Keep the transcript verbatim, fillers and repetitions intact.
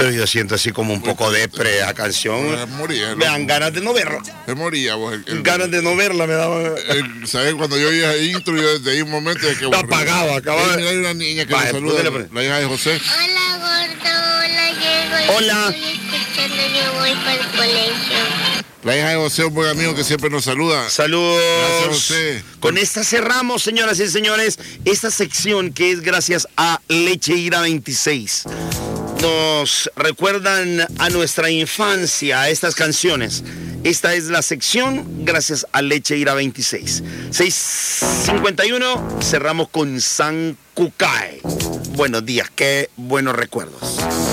Pero yo siento así como un poco depre la canción. Me moría. Me dan ganas de no verla. Me moría, vos. El, el, ganas de no verla me daban. ¿Sabes? Cuando yo oía el intro, yo desde ahí un momento de que... Lo apagaba, acababa. Hay una niña que nos saluda, la hija de José. Hola, gordo. Hola, Diego. Hola. Estoy escuchando, yo voy para el colegio. La hija de José, un buen amigo que siempre nos saluda. Saludos. Gracias, José. Con esta cerramos, señoras y señores, esta sección que es gracias a Leche Ira veintiséis. Nos recuerdan a nuestra infancia estas canciones. Esta es la sección gracias a Leche Ira veintiséis. seis cincuenta y uno, cerramos con San Cucae. Buenos días, qué buenos recuerdos.